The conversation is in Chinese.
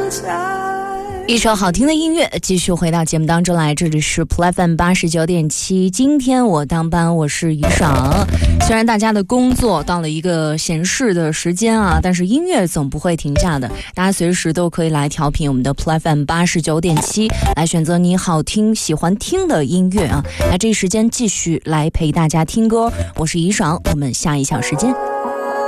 一首好听的音乐，继续回到节目当中来，这里是 PLFM 89.7。今天我当班，我是于爽。虽然大家的工作到了一个闲适的时间啊，但是音乐总不会停下的，大家随时都可以来调频我们的 PLFM 89.7，来选择你好听、喜欢听的音乐啊。那这一时间继续来陪大家听歌，我是于爽，我们下一小时见。